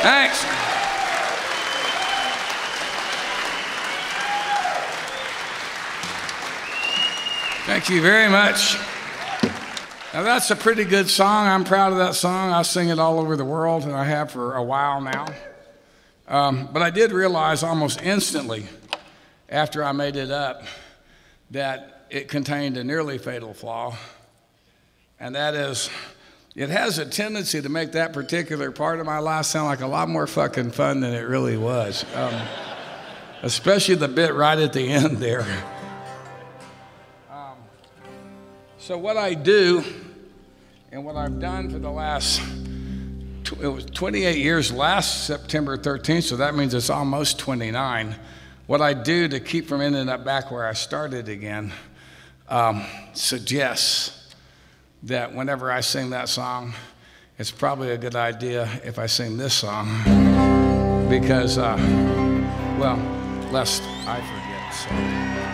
Thanks. Thank you very much. Now that's a pretty good song. I'm proud of that song. I sing it all over the world, and I have for a while now. But I did realize almost instantly after I made it up that it contained a nearly fatal flaw, and that is it has a tendency to make that particular part of my life sound like a lot more fucking fun than it really was, especially the bit right at the end there. So what I do, and what I've done for the last, it was 28 years last September 13th, so that means it's almost 29. What I do to keep from ending up back where I started again suggests that whenever I sing that song, it's probably a good idea if I sing this song because, well, lest I forget. So.